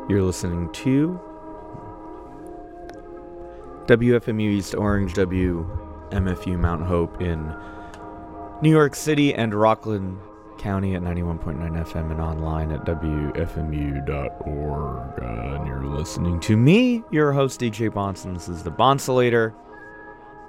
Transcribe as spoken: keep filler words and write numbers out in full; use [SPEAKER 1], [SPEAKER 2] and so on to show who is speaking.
[SPEAKER 1] You're listening to W F M U East Orange, W M F U Mount Hope in New York City and Rockland County at ninety-one point nine F M and online at W F M U dot org. Uh, and you're listening to me, your host, D J Bonson. This is the Bonsolator.